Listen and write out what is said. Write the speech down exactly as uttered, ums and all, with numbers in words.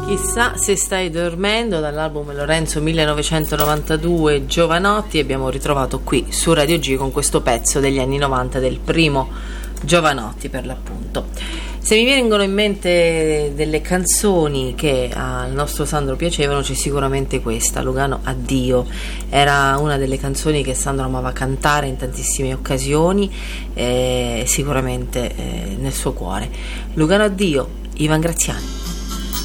Chissà se stai dormendo, dall'album Lorenzo millenovecentonovantadue, Giovanotti. Abbiamo ritrovato qui su Radio G con questo pezzo degli anni novanta del primo Giovanotti, per l'appunto. Se mi vengono in mente delle canzoni che al nostro Sandro piacevano, c'è sicuramente questa, Lugano Addio. Era una delle canzoni che Sandro amava cantare in tantissime occasioni, eh, sicuramente eh, nel suo cuore. Lugano Addio, Ivan Graziani.